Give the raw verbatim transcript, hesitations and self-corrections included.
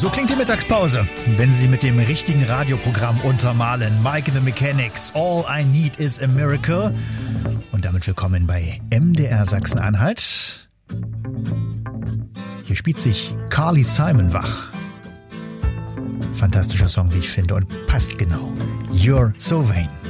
So klingt die Mittagspause, wenn Sie mit dem richtigen Radioprogramm untermalen. Mike and the Mechanics, All I Need is a Miracle. Und damit willkommen bei M D R Sachsen-Anhalt. Hier spielt sich Carly Simon wach. Fantastischer Song, wie ich finde, und passt genau. You're so vain.